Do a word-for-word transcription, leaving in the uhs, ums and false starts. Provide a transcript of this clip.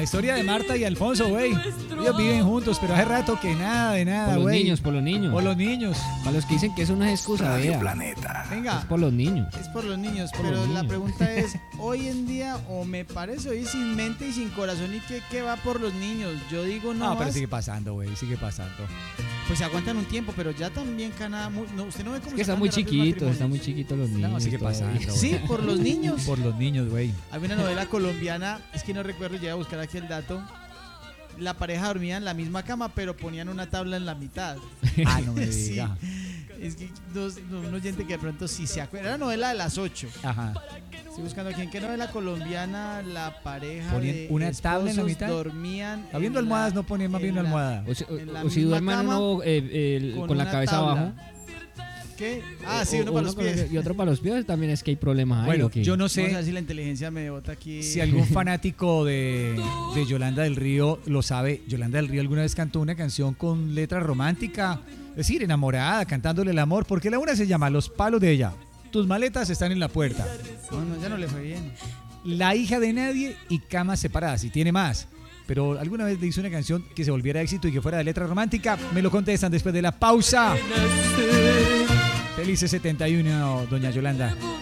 historia de Marta y Alfonso, güey. Ellos viven juntos, pero hace rato que nada de nada, Por los güey. niños, por los niños. Por los niños. Para los que dicen que eso no es excusa, Radio vea. Planeta. Venga. Es por los niños. Es por los niños, Por pero los la niños. pregunta es, hoy en día, o me parece hoy sin mente y sin corazón, y que, que va por los niños. Yo digo no, No, pero más, sigue pasando, güey, sigue pasando. pues se aguantan un tiempo, pero ya también Canadá, mu- no, usted no ve cómo Es que se están acaban muy de rápido chiquitos, están matrimonios. muy chiquitos los niños. No, sigue todavía. pasando. güey. Sí, por los niños. Por los niños, güey. Había una novela colombiana, es que no recuerdo, llegué a buscar aquí el dato. La pareja dormía en la misma cama, pero ponían una tabla en la mitad. Ah, no me Sí. diga. Es que dos- un oyente que de pronto sí se acuerda. Era novela de las ocho. Ajá. Estoy buscando aquí en qué novela colombiana la pareja ¿Ponían de una tabla en la esposos mitad? dormían. Habiendo en la- almohadas, no ponían más bien en una la- almohada. O si, o- en la o si misma duerman cama, uno eh, el- con con, la una cabeza tabla. abajo. ¿Qué? Ah, sí, o- uno o para los con el- pies. Y otro para los pies, también es que hay problemas ahí. Bueno, ¿o qué? yo no No sé sé si la inteligencia me bota aquí. si algún fanático de, de Yolanda del Río lo sabe. Yolanda del Río alguna vez cantó una canción con letra romántica, es decir, enamorada, cantándole el amor, porque la una se llama Los palos de ella. Tus maletas están en la puerta. No, no, ya no le fue bien. La hija de nadie y camas separadas. Y tiene más. Pero alguna vez le hizo una canción que se volviera éxito y que fuera de letra romántica. Me lo contestan después de la pausa. Felices setenta y uno, doña Yolanda.